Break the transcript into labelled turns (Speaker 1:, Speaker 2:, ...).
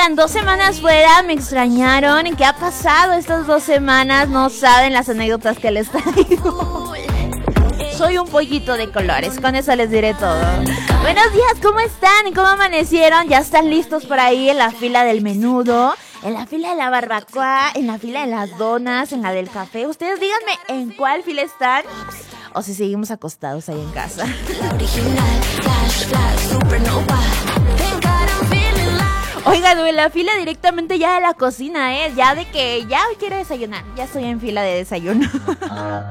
Speaker 1: Oigan, 2 semanas fuera, me extrañaron. ¿Qué ha pasado estas 2 semanas? No saben las anécdotas que les traigo. Soy un pollito de colores, con eso les diré todo. Buenos días, ¿cómo están? ¿Cómo amanecieron? ¿Ya están listos por ahí en la fila del menudo? ¿En la fila de la barbacoa? ¿En la fila de las donas? ¿En la del café? Ustedes díganme en cuál fila están. O si seguimos acostados ahí en casa. Oigan, en la fila directamente ya de la cocina, ya de que ya quiero desayunar. Ya estoy en fila de desayuno.